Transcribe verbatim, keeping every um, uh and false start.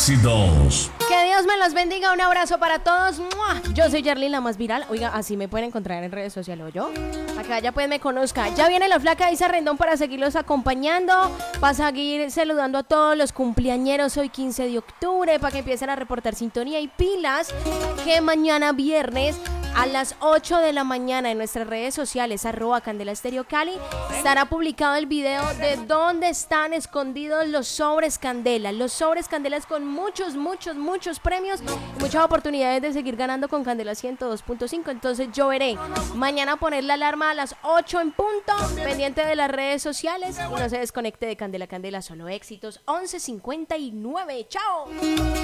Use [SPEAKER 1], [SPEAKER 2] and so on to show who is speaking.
[SPEAKER 1] Éxitos.
[SPEAKER 2] Que Dios me los bendiga, un abrazo para todos. ¡Mua! Yo soy Yerlin, la más viral. Oiga, así me pueden encontrar en redes sociales, ¿o yo? Para que vaya pues me conozca. Ya viene la flaca Isa Rendón para seguirlos acompañando, para seguir saludando a todos los cumpleañeros hoy quince de octubre, para que empiecen a reportar sintonía y pilas, que mañana viernes a las ocho de la mañana en nuestras redes sociales, arroba Candela Estéreo Cali, estará publicado el video de dónde están escondidos los sobres Candela. Los sobres Candelas con muchos, muchos, muchos premios y muchas oportunidades de seguir ganando con Candela ciento dos punto cinco. Entonces yo veré mañana poner la alarma a las ocho en punto, pendiente de las redes sociales y no se desconecte de Candela Candela, solo éxitos. Once cincuenta y nueve. ¡Chao!